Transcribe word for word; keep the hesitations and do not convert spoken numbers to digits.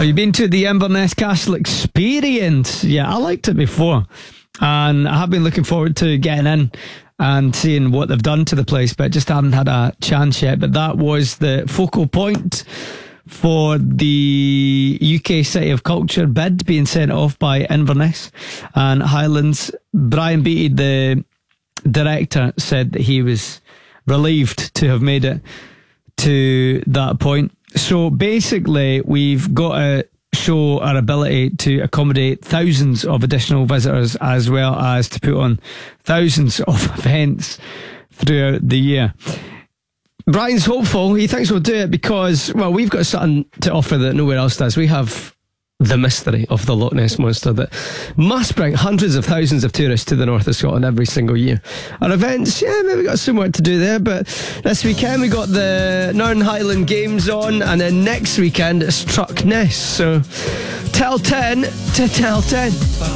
Have you been to the Inverness Castle Experience? Yeah, I liked it before, and I have been looking forward to getting in and seeing what they've done to the place, but just haven't had a chance yet. But that was the focal point for the U K City of Culture bid being sent off by Inverness and Highlands. Brian Beattie, the director, said that he was relieved to have made it to that point. So basically, we've got to show our ability to accommodate thousands of additional visitors, as well as to put on thousands of events throughout the year. Brian's hopeful. He thinks we'll do it because, well, we've got something to offer that nowhere else does. We have the mystery of the Loch Ness Monster that must bring hundreds of thousands of tourists to the north of Scotland every single year. Our events, yeah, maybe got some work to do there, but this weekend we got the Northern Highland Games on, and then next weekend it's Truck Ness. So tell ten to tell ten.